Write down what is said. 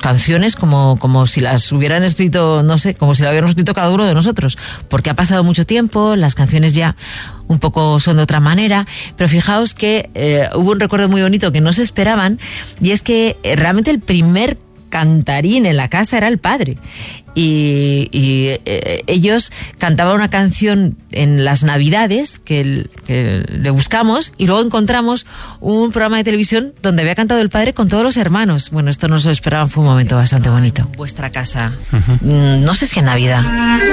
canciones como si las hubieran escrito, no sé, como si las hubiéramos escrito cada uno de nosotros, porque ha pasado mucho tiempo, las canciones ya un poco son de otra manera, pero fijaos que hubo un recuerdo muy bonito que no se esperaban, y es que realmente el primer cantarín en la casa era el padre, y ellos cantaban una canción en las Navidades que le buscamos, y luego encontramos un programa de televisión donde había cantado el padre con todos los hermanos. Bueno, esto no se lo esperaban, fue un momento bastante bonito. Vuestra casa, no sé si en Navidad.